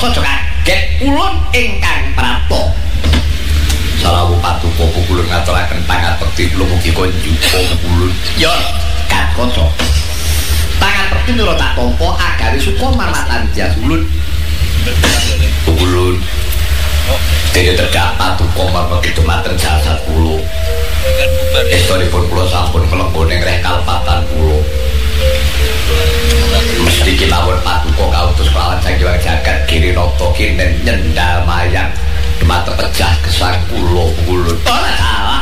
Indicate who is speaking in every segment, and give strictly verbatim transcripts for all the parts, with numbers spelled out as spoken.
Speaker 1: Kaca aja kaget ulun ingkang prapta. Salawu Paduka kulun ngaturaken pangabekti kula mugi konjuka kulun. Ya, Kaca. Tangan bekti nurut tak tampa agare suka marmatan jas ulun. Ulun. Dene terdapat Paduka marmati dumateng jasad kula. Estunipun kula sampun mlebu ning reh kalpatan kula. Mesti kilawon Paduka kautus kelawan Sang Jagat Girinata kinten nyendal mayang dumateng pejah gesang kula ulun. Ora salah.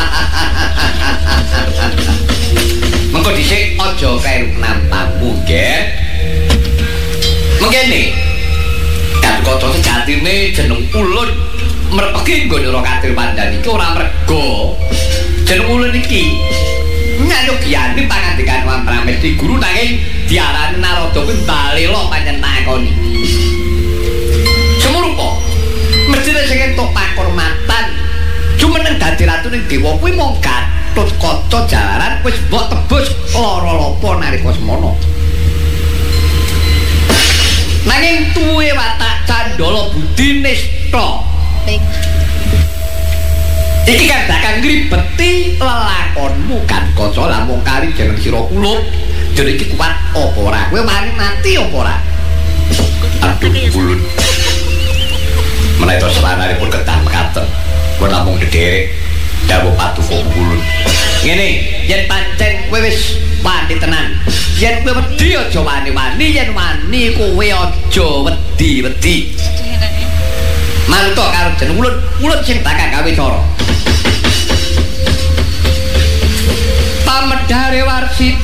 Speaker 1: Mengko dhisik aja kae nampangmu nggih. Mengkene Kaca sejatine jeneng ulun merpeki nggone ora katir pandhan iki ora merga jeneng ulun iki nyayogiyane pangandikan Wang Pramesti Guru nanging diarani Narada kuwi balela pancen takoni. Semurupa mestine sing entuk pakurmatan jumeneng dadi ratu ning dewa kuwi mung Gatotkaca jalaran wis mbok tebus lara lapa nalika semana. Nanging tuwe watak Candala Budi Nista. Iki kan bakal ngribeti lelakonmu kan Kaca lamun kali jeneng sira kula. Jane iki kuat apa ora? Kowe wani mati apa ora? Aduh ulun. Menawa selanaripun kedah mekaten. Kowe namung dederek dawuh Paduka ulun. Ngene, yen pancen kowe wis wani tenan. Yen kowe wedi aja wani-wani, yen wani kowe aja wedi-wedi. Mantuk karo jeneng ulun, ulun sing bakal gawe cara. Pamedhare Warsita